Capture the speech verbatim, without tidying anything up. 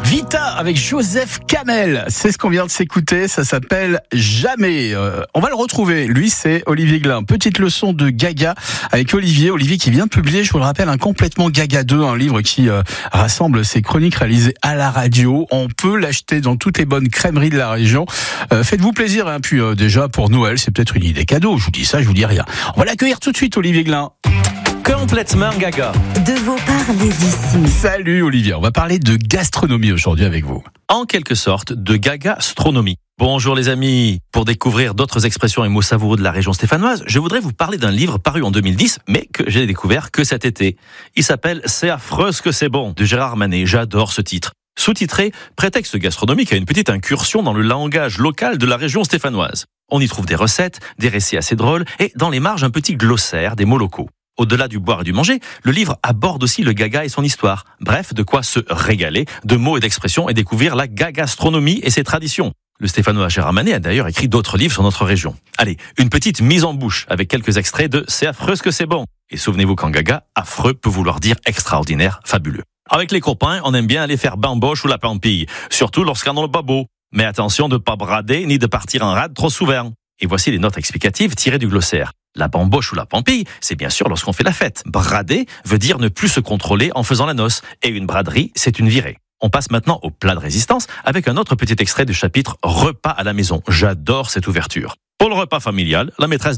Vita avec Joseph Kamel, c'est ce qu'on vient de s'écouter, ça s'appelle Jamais. Euh, on va le retrouver, lui c'est Olivier Glin. Petite leçon de Gaga avec Olivier, Olivier qui vient de publier, je vous le rappelle, un Complètement Gaga deux, un livre qui euh, rassemble ses chroniques réalisées à la radio. On peut l'acheter dans toutes les bonnes crèmeries de la région. Euh, faites-vous plaisir, hein. Puis euh, déjà pour Noël, c'est peut-être une idée cadeau, je vous dis ça, je vous dis rien. On va l'accueillir tout de suite, Olivier Glin. Complètement Gaga. De vos parler d'ici. Salut Olivier, on va parler de gastronomie aujourd'hui avec vous. En quelque sorte, de gagastronomie. Bonjour les amis. Pour découvrir d'autres expressions et mots savoureux de la région stéphanoise, je voudrais vous parler d'un livre paru en deux mille dix, mais que j'ai découvert que cet été. Il s'appelle « C'est affreux ce que c'est bon » de Gérard Manet. J'adore ce titre. Sous-titré « Prétexte gastronomique à une petite incursion dans le langage local de la région stéphanoise ». On y trouve des recettes, des récits assez drôles et dans les marges un petit glossaire des mots locaux. Au-delà du boire et du manger, le livre aborde aussi le gaga et son histoire. Bref, de quoi se régaler de mots et d'expressions et découvrir la gagastronomie et ses traditions. Le Stéphanois Gérard Manet a d'ailleurs écrit d'autres livres sur notre région. Allez, une petite mise en bouche avec quelques extraits de « C'est affreux ce que c'est bon ». Et souvenez-vous qu'en gaga, affreux peut vouloir dire extraordinaire, fabuleux. Avec les copains, on aime bien aller faire bamboche ou la pampille, surtout lorsqu'on a le babo. Mais attention de ne pas brader ni de partir en rade trop souvent. Et voici les notes explicatives tirées du glossaire. La bamboche ou la pampille, c'est bien sûr lorsqu'on fait la fête. Brader veut dire ne plus se contrôler en faisant la noce. Et une braderie, c'est une virée. On passe maintenant au plat de résistance avec un autre petit extrait du chapitre Repas à la maison. J'adore cette ouverture. Pour le repas familial, la maîtresse